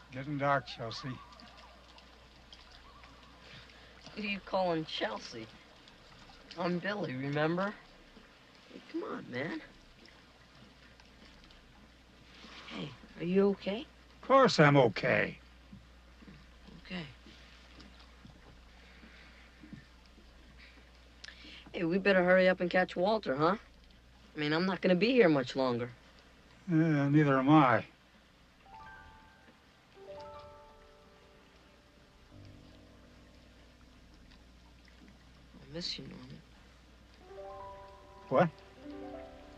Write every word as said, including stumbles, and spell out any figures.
Getting dark, Chelsea. Who are you calling Chelsea? I'm Billy, remember? Hey, come on, man. Hey, are you okay? Of course I'm okay. Okay. Hey, we better hurry up and catch Walter, huh? I mean, I'm not gonna be here much longer. Uh, neither am I. I miss you, Norman. What?